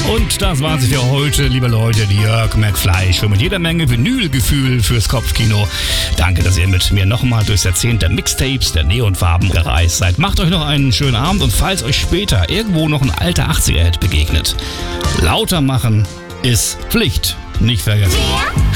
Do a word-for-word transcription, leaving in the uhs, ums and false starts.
Und das war's für heute, liebe Leute. Die Jörg McFly schon mit jeder Menge Vinylgefühl fürs Kopfkino. Danke, dass ihr mit mir nochmal durchs Jahrzehnt der Mixtapes, der Neonfarben gereist seid. Macht euch noch einen schönen Abend und falls euch später irgendwo noch ein alter achtziger-Hit begegnet, lauter machen ist Pflicht. Nicht vergessen.